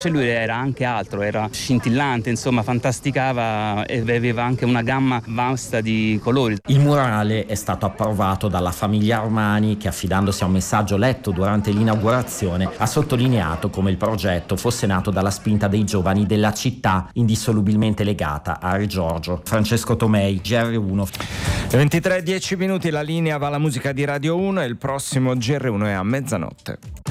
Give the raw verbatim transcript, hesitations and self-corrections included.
Cioè lui era anche altro, era scintillante, insomma fantasticava e aveva anche una gamma vasta di colori. Il murale è stato approvato dalla famiglia Armani che, affidandosi a un messaggio letto durante l'inaugurazione, ha sottolineato come il progetto fosse nato dalla spinta dei giovani della città, indissolubilmente legata a Re Giorgio. Francesco Tomei, G R uno. ventitré e dieci minuti, la linea va alla musica di Radio uno e il prossimo G R uno è a mezzanotte.